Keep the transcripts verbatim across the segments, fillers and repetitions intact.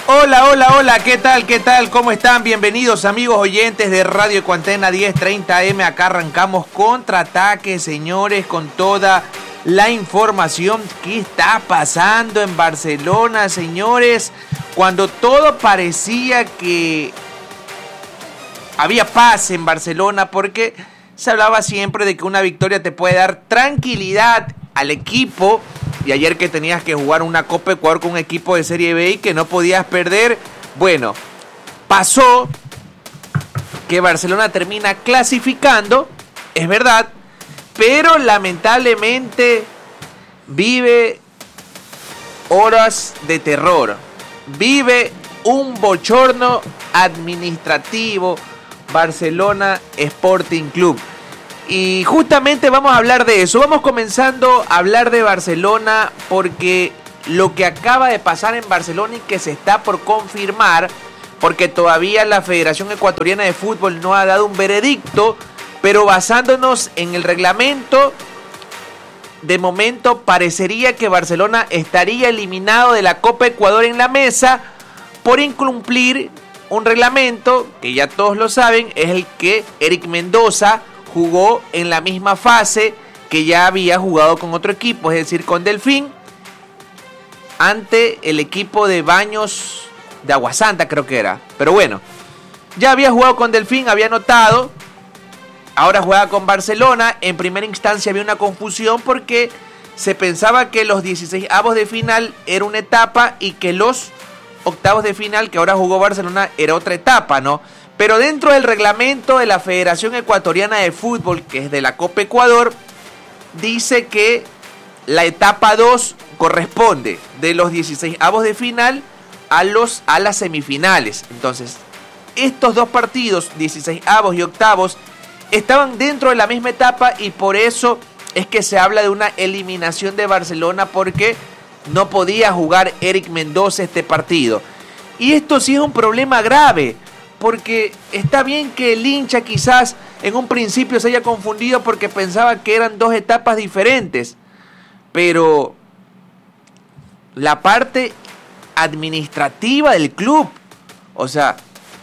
Hola, hola, hola, ¿qué tal, qué tal? ¿Cómo están? Bienvenidos amigos oyentes de Radio Ecuantena diez treinta eme. Acá arrancamos Contraataque, señores, con toda la información que está pasando en Barcelona, señores. Cuando todo parecía que había paz en Barcelona, porque se hablaba siempre de que una victoria te puede dar tranquilidad al equipo. Y ayer que tenías que jugar una Copa Ecuador con un equipo de Serie B y que no podías perder, bueno, pasó que Barcelona termina clasificando, es verdad, pero lamentablemente vive horas de terror, vive un bochorno administrativo Barcelona Sporting Club. Y justamente vamos a hablar de eso. Vamos comenzando a hablar de Barcelona porque lo que acaba de pasar en Barcelona y que se está por confirmar, porque todavía la Federación Ecuatoriana de Fútbol no ha dado un veredicto, pero basándonos en el reglamento, de momento parecería que Barcelona estaría eliminado de la Copa Ecuador en la mesa por incumplir un reglamento que ya todos lo saben, es el que Eric Mendoza jugó en la misma fase que ya había jugado con otro equipo, es decir, con Delfín, ante el equipo de Baños de Aguasanta, creo que era. Pero bueno, ya había jugado con Delfín, había anotado, ahora juega con Barcelona. En primera instancia había una confusión porque se pensaba que los dieciseisavos de final era una etapa y que los octavos de final que ahora jugó Barcelona era otra etapa, ¿no? Pero dentro del reglamento de la Federación Ecuatoriana de Fútbol, que es de la Copa Ecuador, dice que la etapa dos corresponde de los dieciseisavos de final a, los, a las semifinales. Entonces, estos dos partidos, dieciseisavos y octavos, estaban dentro de la misma etapa y por eso es que se habla de una eliminación de Barcelona porque no podía jugar Eric Mendoza este partido. Y esto sí es un problema grave, porque está bien que el hincha quizás en un principio se haya confundido porque pensaba que eran dos etapas diferentes, pero la parte administrativa del club, o sea,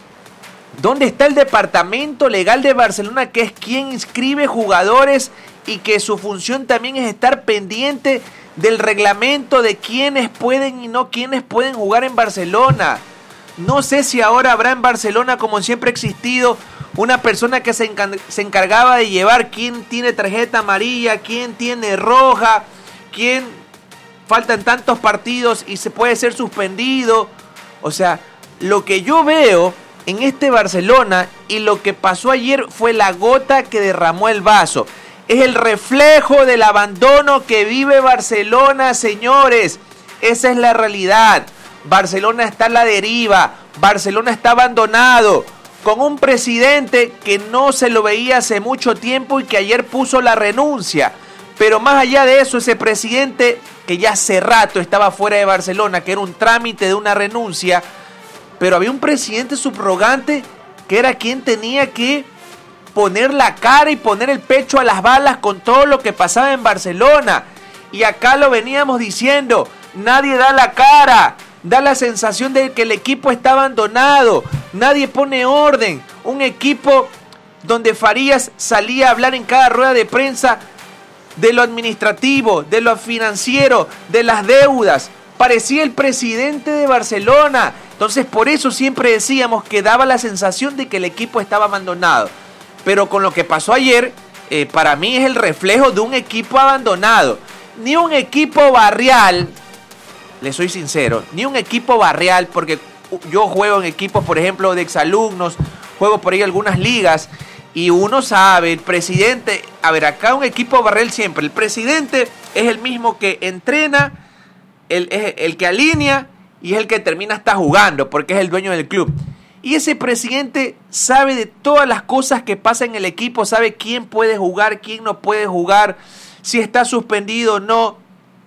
¿dónde está el departamento legal de Barcelona, que es quien inscribe jugadores y que su función también es estar pendiente del reglamento de quiénes pueden y no quiénes pueden jugar en Barcelona? No sé si ahora habrá en Barcelona, como siempre ha existido, una persona que se, encar- se encargaba de llevar quién tiene tarjeta amarilla, quién tiene roja, quién faltan tantos partidos y se puede ser suspendido. O sea, lo que yo veo en este Barcelona y lo que pasó ayer fue la gota que derramó el vaso. Es el reflejo del abandono que vive Barcelona, señores. Esa es la realidad. Barcelona está a la deriva, Barcelona está abandonado, con un presidente que no se lo veía hace mucho tiempo y que ayer puso la renuncia. Pero más allá de eso, ese presidente que ya hace rato estaba fuera de Barcelona, que era un trámite de una renuncia, pero había un presidente subrogante que era quien tenía que poner la cara y poner el pecho a las balas con todo lo que pasaba en Barcelona. Y acá lo veníamos diciendo, nadie da la cara. Da la sensación de que el equipo está abandonado, nadie pone orden. Un equipo donde Farías salía a hablar en cada rueda de prensa de lo administrativo, de lo financiero, de las deudas. Parecía el presidente de Barcelona. Entonces por eso siempre decíamos que daba la sensación de que el equipo estaba abandonado. Pero con lo que pasó ayer, eh, para mí es el reflejo de un equipo abandonado. Ni un equipo barrial, les soy sincero, ni un equipo barrial, porque yo juego en equipos, por ejemplo, de exalumnos, juego por ahí algunas ligas, y uno sabe, el presidente, a ver, acá un equipo barrial siempre, el presidente es el mismo que entrena, el, es el que alinea, y es el que termina hasta jugando, porque es el dueño del club. Y ese presidente sabe de todas las cosas que pasan en el equipo, sabe quién puede jugar, quién no puede jugar, si está suspendido o no.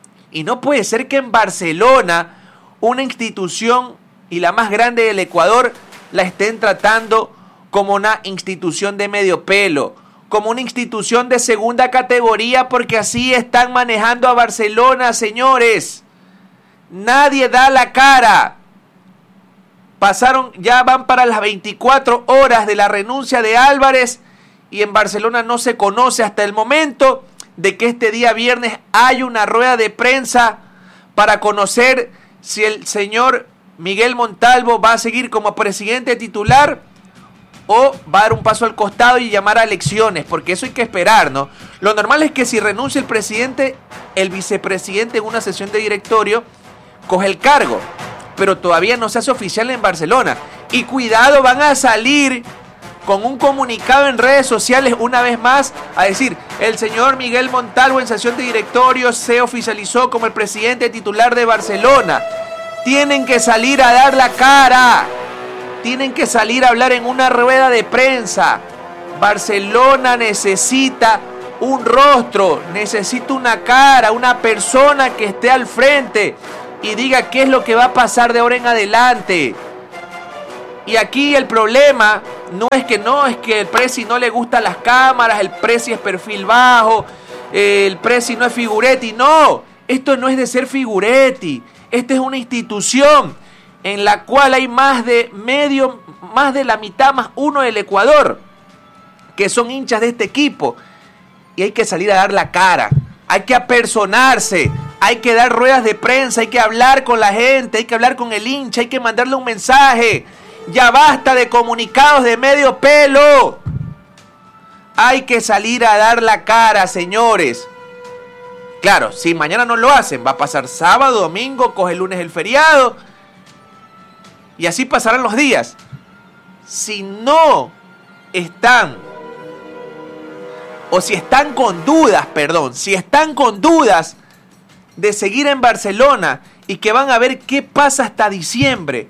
Y no puede ser que en Barcelona, una institución y la más grande del Ecuador, la estén tratando como una institución de medio pelo, como una institución de segunda categoría, porque así están manejando a Barcelona, señores. Nadie da la cara. Pasaron, ya van para las veinticuatro horas de la renuncia de Álvarez y en Barcelona no se conoce hasta el momento de que este día viernes hay una rueda de prensa para conocer si el señor Miguel Montalvo va a seguir como presidente titular o va a dar un paso al costado y llamar a elecciones, porque eso hay que esperar, ¿no? Lo normal es que si renuncia el presidente, el vicepresidente en una sesión de directorio coge el cargo, pero todavía no se hace oficial en Barcelona. Y cuidado, van a salir con un comunicado en redes sociales una vez más a decir: el señor Miguel Montalvo en sesión de directorio se oficializó como el presidente titular de Barcelona. Tienen que salir a dar la cara, tienen que salir a hablar en una rueda de prensa. Barcelona necesita un rostro, necesita una cara, una persona que esté al frente y diga qué es lo que va a pasar de ahora en adelante. Y aquí el problema no es que no, es que el Presi no le gustan las cámaras, el Presi es perfil bajo, el Presi no es figuretti. No, esto no es de ser figuretti. Esta es una institución en la cual hay más de medio, más de la mitad más uno del Ecuador, que son hinchas de este equipo. Y hay que salir a dar la cara, hay que apersonarse, hay que dar ruedas de prensa, hay que hablar con la gente, hay que hablar con el hincha, hay que mandarle un mensaje. Ya basta de comunicados de medio pelo. Hay que salir a dar la cara, señores. Claro, si mañana no lo hacen, va a pasar sábado, domingo, coge el lunes el feriado. Y así pasarán los días. Si no están, o si están con dudas, perdón, si están con dudas de seguir en Barcelona y que van a ver qué pasa hasta diciembre,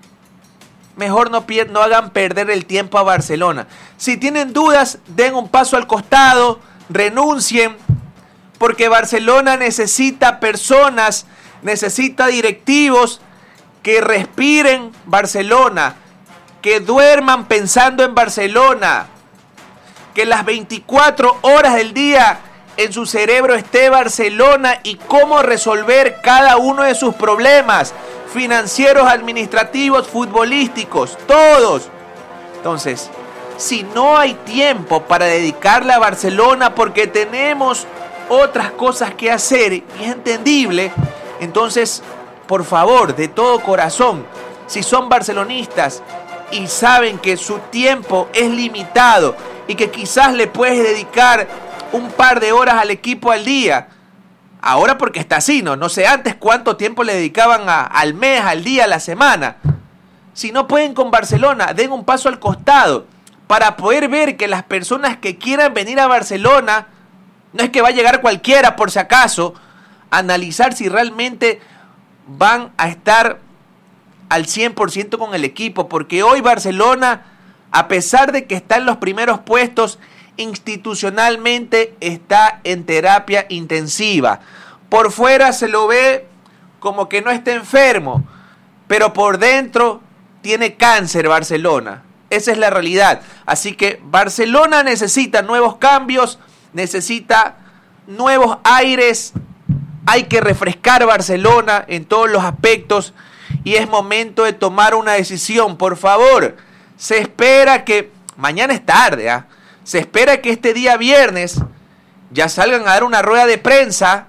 mejor no, pier- no hagan perder el tiempo a Barcelona. Si tienen dudas, den un paso al costado, renuncien, porque Barcelona necesita personas, necesita directivos que respiren Barcelona, que duerman pensando en Barcelona, que las veinticuatro horas del día en su cerebro esté Barcelona y cómo resolver cada uno de sus problemas financieros, administrativos, futbolísticos, todos. Entonces, si no hay tiempo para dedicarle a Barcelona porque tenemos otras cosas que hacer y es entendible, entonces, por favor, de todo corazón, si son barcelonistas y saben que su tiempo es limitado y que quizás le puedes dedicar un par de horas al equipo al día, ahora porque está así, ¿no? No sé antes cuánto tiempo le dedicaban a, al mes, al día, a la semana. Si no pueden con Barcelona, den un paso al costado para poder ver que las personas que quieran venir a Barcelona, no es que va a llegar cualquiera por si acaso, analizar si realmente van a estar al cien por ciento con el equipo, porque hoy Barcelona, a pesar de que está en los primeros puestos, institucionalmente está en terapia intensiva. Por fuera se lo ve como que no está enfermo, pero por dentro tiene cáncer Barcelona. Esa es la realidad. Así que Barcelona necesita nuevos cambios, necesita nuevos aires. Hay que refrescar Barcelona en todos los aspectos y es momento de tomar una decisión. Por favor, se espera que mañana es tarde, ¿eh? Se espera que este día viernes ya salgan a dar una rueda de prensa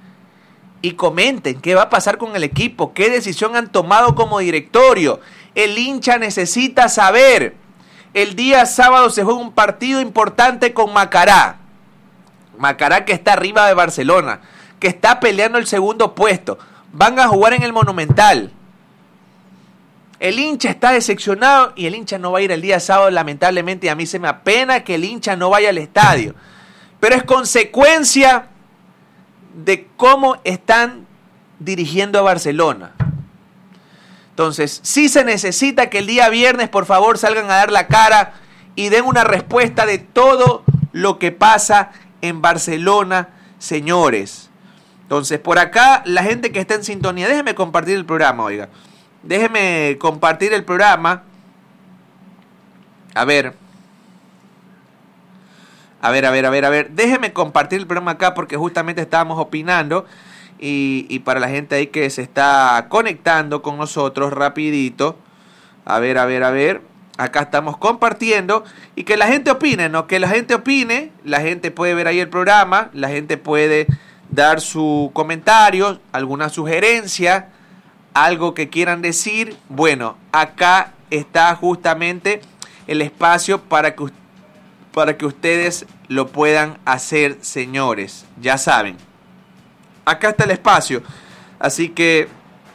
y comenten qué va a pasar con el equipo, qué decisión han tomado como directorio. El hincha necesita saber. El día sábado se juega un partido importante con Macará. Macará que está arriba de Barcelona, que está peleando el segundo puesto. Van a jugar en el Monumental. El hincha está decepcionado y el hincha no va a ir el día sábado, lamentablemente, y a mí se me apena que el hincha no vaya al estadio. Pero es consecuencia de cómo están dirigiendo a Barcelona. Entonces, sí se necesita que el día viernes, por favor, salgan a dar la cara y den una respuesta de todo lo que pasa en Barcelona, señores. Entonces, por acá, la gente que está en sintonía, déjeme compartir el programa, oiga. Déjeme compartir el programa. A ver. A ver, a ver, a ver, a ver. Déjeme compartir el programa acá porque justamente estábamos opinando. Y, y para la gente ahí que se está conectando con nosotros rapidito. A ver, a ver, a ver. Acá estamos compartiendo. Y que la gente opine, ¿no? Que la gente opine. La gente puede ver ahí el programa. La gente puede dar su comentario, alguna sugerencia, algo que quieran decir. Bueno, acá está justamente el espacio para que, para que ustedes lo puedan hacer, señores. Ya saben. Acá está el espacio. Así que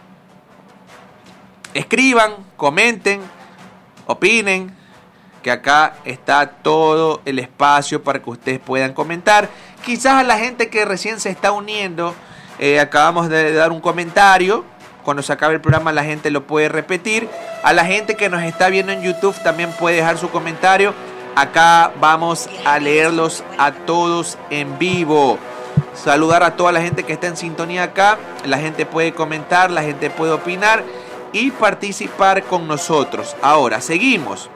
escriban, comenten, opinen, que acá está todo el espacio para que ustedes puedan comentar. Quizás a la gente que recién se está uniendo, eh, acabamos de dar un comentario. Cuando se acabe el programa la gente lo puede repetir. A la gente que nos está viendo en YouTube también puede dejar su comentario. Acá vamos a leerlos a todos en vivo. Saludar a toda la gente que está en sintonía acá. La gente puede comentar, la gente puede opinar y participar con nosotros. Ahora, seguimos.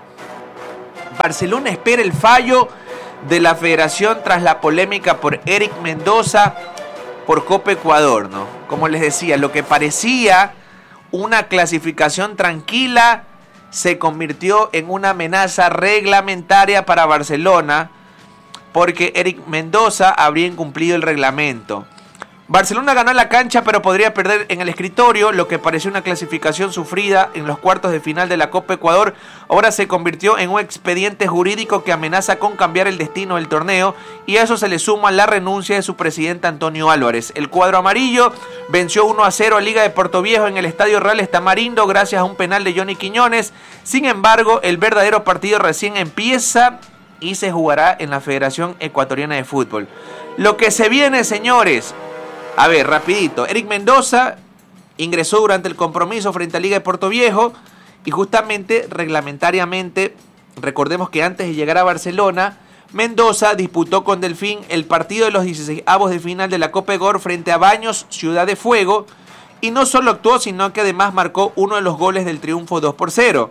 Barcelona espera el fallo de la federación tras la polémica por Eric Mendoza por Copa Ecuador, ¿no? Como les decía, lo que parecía una clasificación tranquila se convirtió en una amenaza reglamentaria para Barcelona porque Eric Mendoza habría incumplido el reglamento. Barcelona ganó la cancha pero podría perder en el escritorio. Lo que pareció una clasificación sufrida en los cuartos de final de la Copa Ecuador ahora se convirtió en un expediente jurídico que amenaza con cambiar el destino del torneo, y a eso se le suma la renuncia de su presidente Antonio Álvarez. El cuadro amarillo venció uno a cero a Liga de Portoviejo en el Estadio Real Tamarindo gracias a un penal de Johnny Quiñones. Sin embargo, el verdadero partido recién empieza y se jugará en la Federación Ecuatoriana de Fútbol. Lo que se viene, señores. A ver, rapidito. Eric Mendoza ingresó durante el compromiso frente a Liga de Portoviejo y justamente reglamentariamente, recordemos que antes de llegar a Barcelona, Mendoza disputó con Delfín el partido de los dieciseisavos de final de la Copa Ecuador frente a Baños Ciudad de Fuego, y no solo actuó, sino que además marcó uno de los goles del triunfo dos por cero.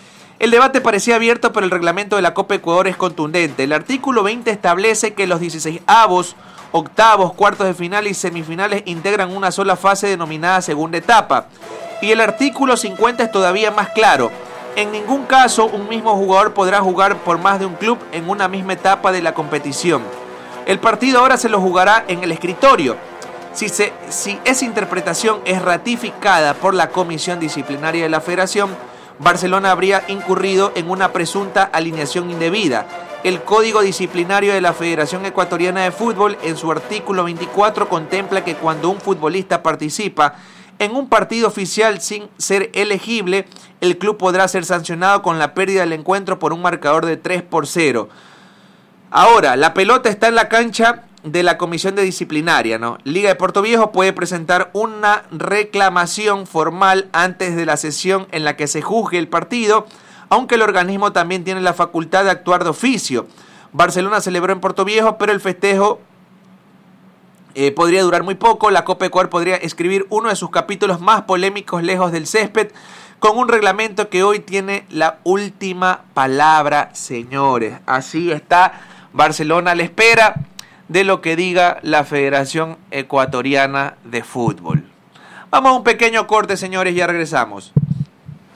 El debate parecía abierto, pero el reglamento de la Copa Ecuador es contundente. El artículo veinte establece que los dieciseisavos, octavos, cuartos de final y semifinales integran una sola fase denominada segunda etapa. Y el artículo cincuenta es todavía más claro. En ningún caso un mismo jugador podrá jugar por más de un club en una misma etapa de la competición. El partido ahora se lo jugará en el escritorio. Si, se, si esa interpretación es ratificada por la Comisión Disciplinaria de la Federación, Barcelona habría incurrido en una presunta alineación indebida. El Código Disciplinario de la Federación Ecuatoriana de Fútbol, en su artículo veinticuatro, contempla que cuando un futbolista participa en un partido oficial sin ser elegible, el club podrá ser sancionado con la pérdida del encuentro por un marcador de tres por cero. Ahora, la pelota está en la cancha de la Comisión de Disciplinaria, ¿no? Liga de Portoviejo puede presentar una reclamación formal antes de la sesión en la que se juzgue el partido, aunque el organismo también tiene la facultad de actuar de oficio. Barcelona celebró en Portoviejo, pero el festejo eh, podría durar muy poco. La Copa Ecuador podría escribir uno de sus capítulos más polémicos lejos del césped, con un reglamento que hoy tiene la última palabra, señores. Así está Barcelona a la espera de lo que diga la Federación Ecuatoriana de Fútbol. Vamos a un pequeño corte, señores, ya regresamos.